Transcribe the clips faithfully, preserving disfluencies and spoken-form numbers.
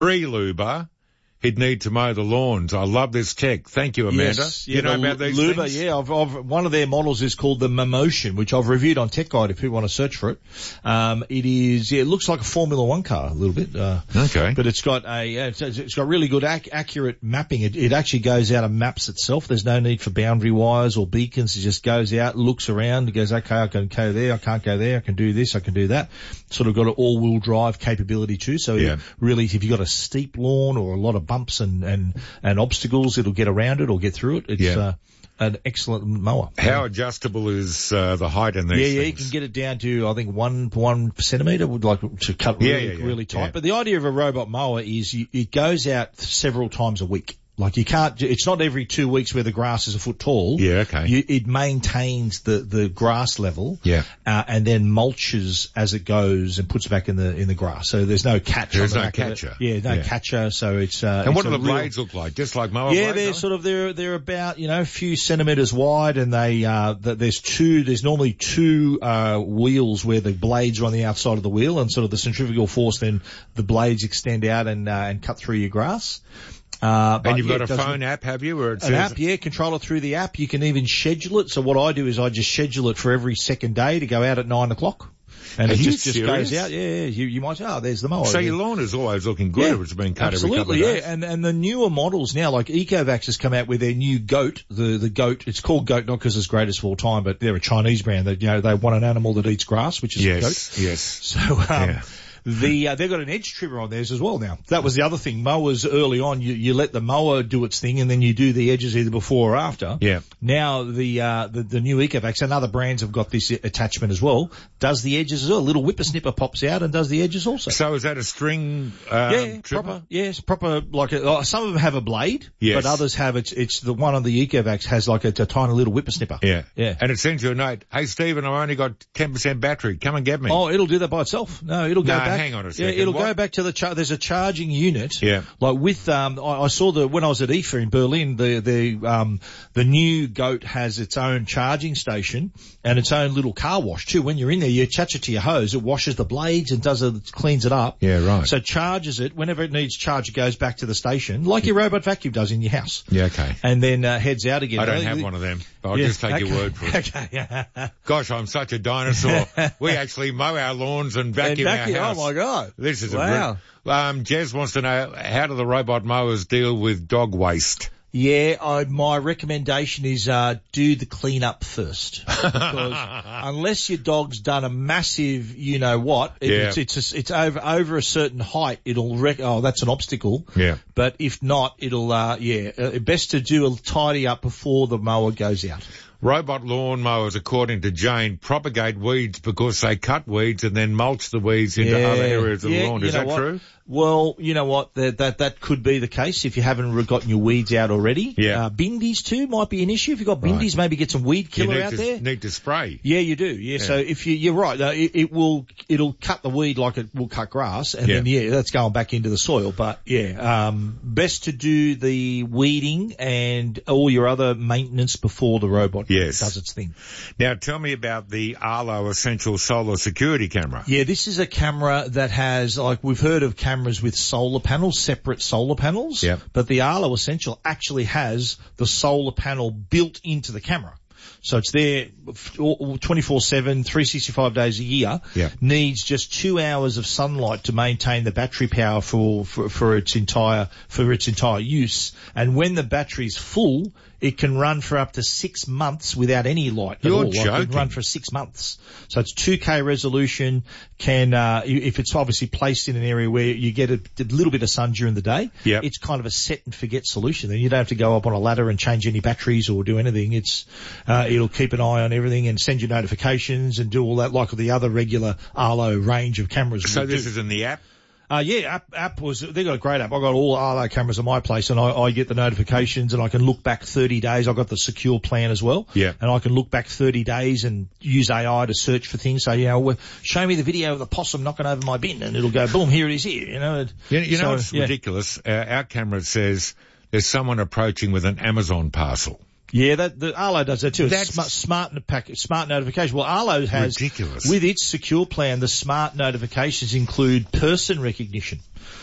Pre-Luba, he'd need to mow the lawns. I love this tech. Thank you, Amanda. Yes, you yeah, know the about these Luba, things? yeah, I've, I've, one of their models is called the Momotion, which I've reviewed on Tech Guide if people want to search for it. Um, it is, yeah, it looks like a Formula One car a little bit. Uh, okay. But it's got a, yeah, it's, it's got really good ac- accurate mapping. It, it actually goes out and maps itself. There's no need for boundary wires or beacons. It just goes out, looks around, it goes, okay, I can go there, I can't go there, I can do this, I can do that. Sort of got an all-wheel drive capability too. So yeah. really, if you've got a steep lawn or a lot of bumps and, and, and obstacles, it'll get around it or get through it. It's, yeah. uh, an excellent mower. How adjustable is, uh, the height in these Yeah, things? yeah, you can get it down to, I think, one, one centimetre, would like to cut yeah, really, yeah, yeah. really tight. Yeah. But the idea of a robot mower is you, it goes out several times a week. Like you can't, it's not every two weeks where the grass is a foot tall. Yeah, okay. You, it maintains the, the grass level. Yeah. Uh, and then mulches as it goes and puts it back in the, in the grass. So there's no catch There's on the no back of it. catcher. Yeah, no Yeah. catcher. So it's, uh, And what it's do a the real- blades look like? Just like mower Yeah, blades? they're are sort of, they're, they're about, you know, a few centimetres wide and they, uh, th- there's two, there's normally two, uh, wheels where the blades are on the outside of the wheel and sort of the centrifugal force, then the blades extend out and, uh, and cut through your grass. Uh, but and you've yeah, got a it doesn't- phone app, have you? Where it An says app, yeah, control it through the app. You can even schedule it. So what I do is I just schedule it for every second day to go out at nine o'clock. And Are it you just, just serious? goes out. Yeah, yeah. You, you might say, oh, there's the mower. So Yeah. your lawn is always looking good Yeah, if it's been cut absolutely, every couple of days. yeah. And, and the newer models now, like Ecovacs has come out with their new goat, the, the goat, it's called goat not because it's greatest of all time, but they're a Chinese brand that, you know, they want an animal that eats grass, which is Yes, a goat. yes. So, um, Yeah. the, uh, they've got an edge trimmer on theirs as well now. That was the other thing. Mowers early on, you, you let the mower do its thing and then you do the edges either before or after. Yeah. Now the, uh, the, the new Ecovacs and other brands have got this attachment as well. Does the edges as well. A little whippersnipper pops out and does the edges also. So is that a string, um, Yeah, trimmer? proper. Yes, proper. Like a, uh, some of them have a blade, Yes. but others have it's. It's the one on the Ecovacs has like a, a tiny little whippersnipper. Yeah. Yeah. And it sends you a note. Hey, Stephen, I've only got ten percent battery. Come and get me. Oh, it'll do that by itself. No, it'll go No, back. hang on a Yeah, second. it'll What? go back to the char- there's a charging unit. Yeah. Like with um, I, I saw the when I was at I F A in Berlin, the the um the new Goat has its own charging station and its own little car wash too. When you're in there, you attach it to your hose. It washes the blades and does it, cleans it up. Yeah, right. So charges it whenever it needs charge. It goes back to the station like your robot vacuum does in your house. Yeah, okay. And then uh, heads out again. I don't Uh, have the- one of them. I'll Yeah, just take okay. your word for it. Okay, yeah. Gosh, I'm such a dinosaur. We actually mow our lawns and vacuum, And vacuum, our house. oh my God. This is Wow. a br- um, Jez wants to know, how do the robot mowers deal with dog waste? Yeah, I, my recommendation is uh do the clean-up first. Because unless your dog's done a massive, you know what, it, Yeah. it's it's a, it's over over a certain height, it'll rec- oh that's an obstacle. Yeah. But if not, it'll uh yeah, uh, best to do a tidy up before the mower goes out. Robot lawn mowers, according to Jane, propagate weeds because they cut weeds and then mulch the weeds into Yeah. other areas of Yeah, the lawn. you Is know that what? true? Well, you know what, that that that could be the case if you haven't re- gotten your weeds out already. Yeah. Uh, bindies too might be an issue. If you've got bindies, maybe get some weed You killer need out to, there. need to spray. Yeah, you do. Yeah, so if you, you're right, uh, it, it will, it'll cut the weed like it will cut grass, and Yeah. then yeah, that's going back into the soil. But yeah, um, best to do the weeding and all your other maintenance before the robot Yes. does its thing. Now tell me about the Arlo Essential Solar Security Camera. Yeah, this is a camera that has, like, we've heard of cameras with solar panels, separate solar panels. Yep. But the Arlo Essential actually has the solar panel built into the camera. So it's there twenty-four seven, three hundred sixty-five days a year. Yeah. Needs just two hours of sunlight to maintain the battery power for, for, for its entire, for its entire use. And when the battery's full, it can run for up to six months without any light at You're all. Like, it joking. can run for six months. So it's two K resolution, can, uh, if it's obviously placed in an area where you get a, a little bit of sun during the day, Yep. it's kind of a set and forget solution. Then you don't have to go up on a ladder and change any batteries or do anything. It's, uh, it'll keep an eye on everything and send you notifications and do all that like the other regular Arlo range of cameras. So would this do. is in the app? Uh, yeah, app, app was, they got a great app. I got all Arlo cameras at my place and I, I get the notifications and I can look back thirty days. I got the secure plan as well. Yeah. And I can look back thirty days and use A I to search for things. So, you know, well, show me the video of the possum knocking over my bin and it'll go, boom, here it is here, you know. You, you know, So, it's yeah. ridiculous. Uh, our camera says there's someone approaching with an Amazon parcel. Yeah, that, the Arlo does that too. It's That's- smart, smart, pack, smart notification. Well, Arlo has, Ridiculous. with its secure plan, the smart notifications include person recognition.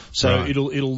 So Right. it'll it'll